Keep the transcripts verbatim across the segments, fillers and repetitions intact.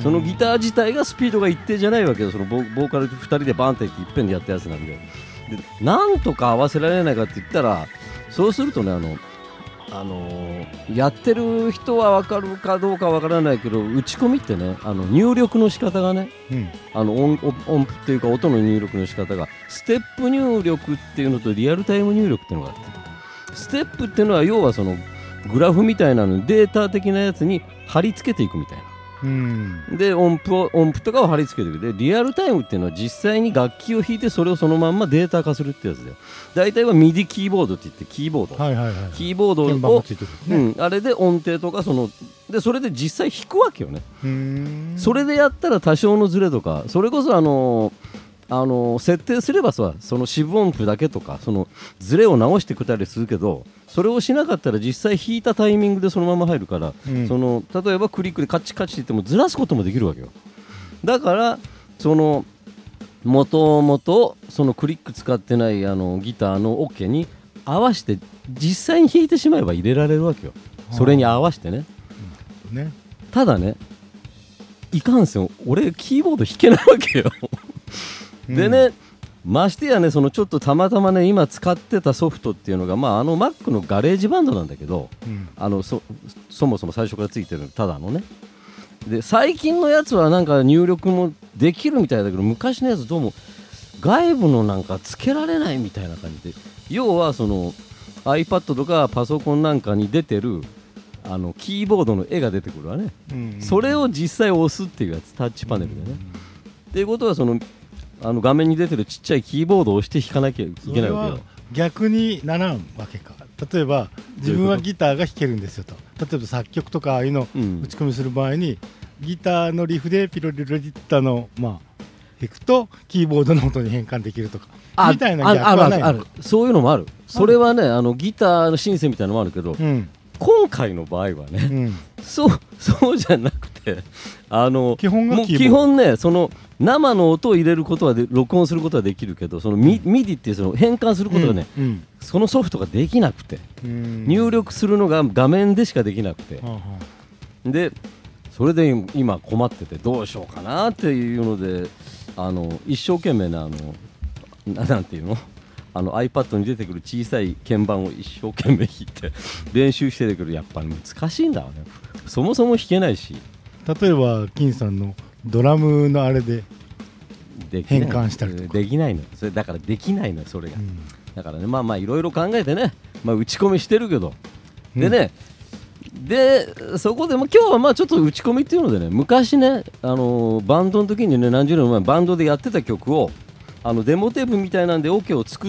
そのギター自体がスピードが一定じゃないわけよ。その ボ, ボーカルふたりでバーンっていっていっぺんでやったやつなんで、でなんとか合わせられないかって言ったら、そうするとね、あのあのー、やってる人は分かるかどうか分からないけど、打ち込みってね、あの入力の仕方がね、うん、あの 音, 音符っていうか音の入力の仕方がステップ入力っていうのとリアルタイム入力っていうのがあって、ステップっていうのは要はそのグラフみたいなのにデータ的なやつに貼り付けていくみたいな、うん、で音符を音符とかを貼り付けていく。でリアルタイムっていうのは実際に楽器を弾いてそれをそのまんまデータ化するってやつだよ。大体はミディキーボードって言ってキーボード、はいはいはい、キーボードを、ね、うん、あれで音程とかそのでそれで実際弾くわけよね。うーん、それでやったら多少のズレとか、それこそあのあの設定すればさ、その四分音符だけとかそのズレを直してくれたりするけど、それをしなかったら実際弾いたタイミングでそのまま入るから、うん、その例えばクリックでカチカチって言ってもずらすこともできるわけよ。だからその元々そのクリック使ってないあのギターのオケに合わせて実際に弾いてしまえば入れられるわけよ。それに合わせてね、うん、ね。ただね、いかんせん俺キーボード弾けないわけよでね、うん、ましてやね、そのちょっとたまたまね今使ってたソフトっていうのが、まあ、あの Mac のガレージバンドなんだけど、うん、あの そ, そもそも最初からついてるただのね。で最近のやつはなんか入力もできるみたいだけど、昔のやつどうも外部のなんかつけられないみたいな感じで、要はその iPad とかパソコンなんかに出てるあのキーボードの絵が出てくるわね、うんうん、それを実際押すっていうやつ、タッチパネルでね、うんうん、っていうことはそのあの画面に出てるちっちゃいキーボードを押して弾かなきゃいけないわけよ。 逆にならんわけか。例えば自分はギターが弾けるんですよと、例えば作曲とかああいうの打ち込みする場合に、うん、ギターのリフでピロリロリッタのまあ弾くとキーボードの音に変換できるとかみたいな逆はないのか。 あるある、そういうのもある。それはね、あのギターのシンセみたいなのもあるけど、うん、今回の場合はね、うん、そうそうじゃなくて、あの基本がキーボード、 基本ね、その生の音を入れることはで録音することはできるけど、その ミ, ミディっていうその変換することがね、うんうん、そのソフトができなくて、入力するのが画面でしかできなくて、でそれで今困っててどうしようかなっていうので、あの一生懸命なあのなんていうのあの iPad に出てくる小さい鍵盤を一生懸命弾いて練習してるけど、やっぱり難しいんだわね。そもそも弾けないし。 例えば金さんのドラムのあれで変換したりとかできないの。それだからできないのそれが、うん、だからね、まあまあいろいろ考えてね、まあ、打ち込みしてるけど、うん、でね、でそこでも今日はまあちょっと打ち込みっていうのでね、昔ね、あのー、バンドの時にね、何十年前バンドでやってた曲をあのデモテープみたいなんでオケを作って、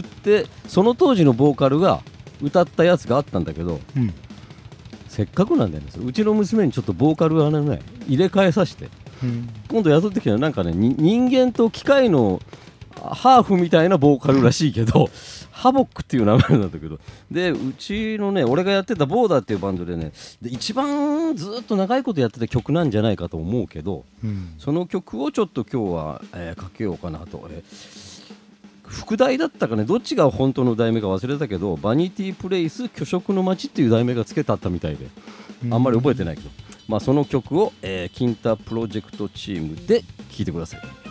その当時のボーカルが歌ったやつがあったんだけど、うん、せっかくなんだよね、うちの娘にちょっとボーカルを、ね、入れ替えさせて、うん、今度雇ってきたらなんかね、人間と機械のハーフみたいなボーカルらしいけどハボックっていう名前なんだけど、でうちのね、俺がやってたボーダーっていうバンドでね、で一番ずっと長いことやってた曲なんじゃないかと思うけど、うん、その曲をちょっと今日は、えー、かけようかなと、えー副題だったかね、どっちが本当の題名か忘れたけど、バニティプレイス巨色の街っていう題名がつけてあったみたいで、あんまり覚えてないけど、まあ、その曲を、えー、キンタプロジェクトチームで聴いてください。